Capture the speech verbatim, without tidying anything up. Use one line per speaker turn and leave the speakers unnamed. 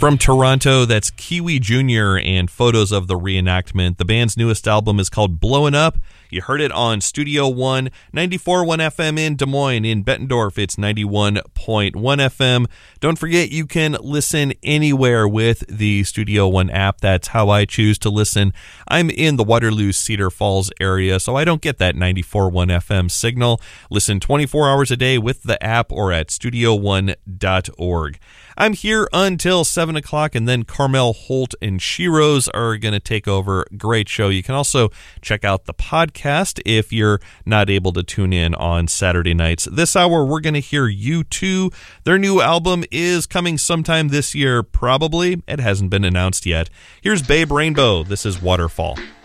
From Toronto, that's Kiwi Junior and photos of the reenactment. The band's newest album is called Blowin' Up. You heard it on Studio One, ninety-four point one F M in Des Moines. In Bettendorf, it's ninety-one point one F M. Don't forget, you can listen anywhere with the Studio One app. That's how I choose to listen. I'm in the Waterloo Cedar Falls area, so I don't get that ninety-four point one F M signal. Listen twenty-four hours a day with the app or at studio one dot org. I'm here until seven o'clock, and then Carmel Holt and Shiros are going to take over. Great show. You can also check out the podcast if you're not able to tune in on Saturday nights. This hour, we're going to hear U two. Their new album is coming sometime this year, probably. It hasn't been announced yet. Here's Babe Rainbow. This is Waterfall.